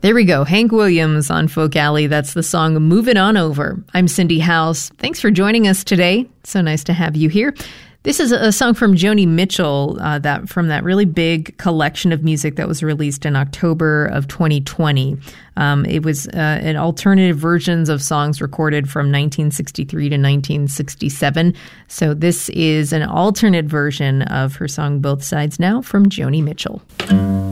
There we go. Hank Williams on Folk Alley. That's the song Move It On Over. I'm Cindy House. Thanks for joining us today. So nice to have you here. This is a song from Joni Mitchell, from that really big collection of music that was released in October of 2020. It was an alternative versions of songs recorded from 1963 to 1967. So this is an alternate version of her song Both Sides Now from Joni Mitchell.